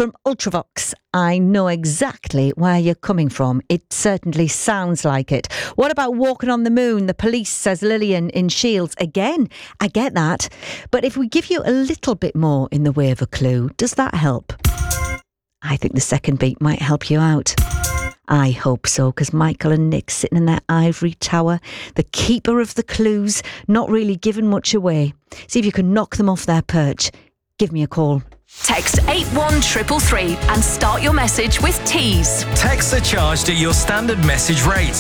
From Ultravox, I know exactly where you're coming from. It certainly sounds like it. What about walking on the moon? The police, says Lillian in Shields. Again, I get that. But if we give you a little bit more in the way of a clue, does that help? I think the second beat might help you out. I hope so, because Michael and Nick sitting in their ivory tower, the keeper of the clues, not really giving much away. See if you can knock them off their perch. Give me a call. Text 81333 and start your message with Tees. Texts are charged at your standard message rate.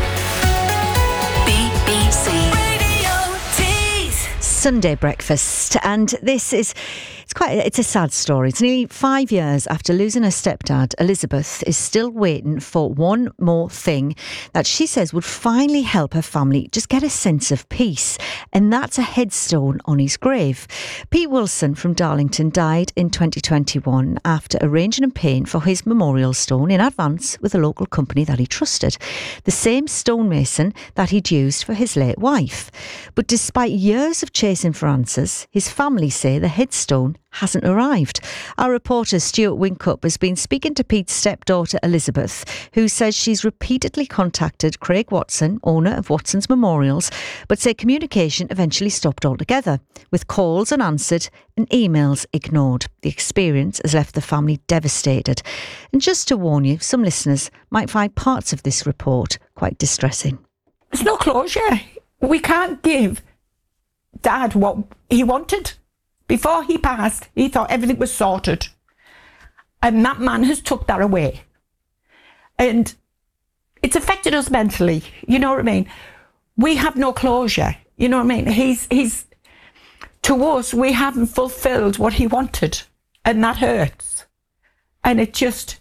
BBC Radio Tees. Sunday breakfast, and this is it's a sad story. It's nearly 5 years after losing her stepdad. Elizabeth is still waiting for one more thing that she says would finally help her family just get a sense of peace, and that's a headstone on his grave. Pete Wilson from Darlington died in 2021 after arranging and paying for his memorial stone in advance with a local company that he trusted, the same stonemason that he'd used for his late wife. But despite years of chasing for answers, his family say the headstone hasn't arrived. Our reporter Stuart Wincup has been speaking to Pete's stepdaughter Elizabeth, who says she's repeatedly contacted Craig Watson, owner of Watson's Memorials, but say communication eventually stopped altogether, with calls unanswered and emails ignored. The experience has left the family devastated. And just to warn you, some listeners might find parts of this report quite distressing. There's no closure. We can't give Dad what he wanted. Before he passed, he thought everything was sorted. And that man has took that away. And it's affected us mentally, you know what I mean? We have no closure, you know what I mean? He's to us, we haven't fulfilled what he wanted. And that hurts. And it just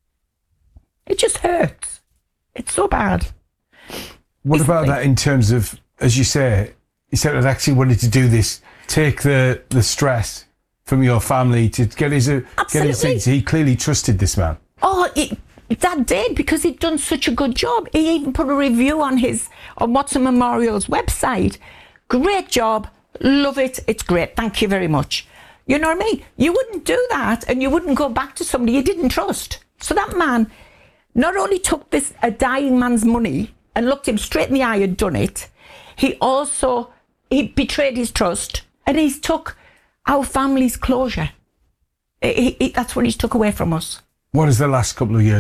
hurts. It's so bad. What about that in terms of, as you say, he said that actually wanted to do this, take the stress from your family to get his things. He clearly trusted this man. Oh, Dad did, because he'd done such a good job. He even put a review on Watson Memorial's website. Great job, love it, it's great, thank you very much. You know what I mean? You wouldn't do that, and you wouldn't go back to somebody you didn't trust. So that man not only took a dying man's money and looked him straight in the eye and done it, he betrayed his trust. And he's took our family's closure. That's what he's took away from us. What has the last couple of years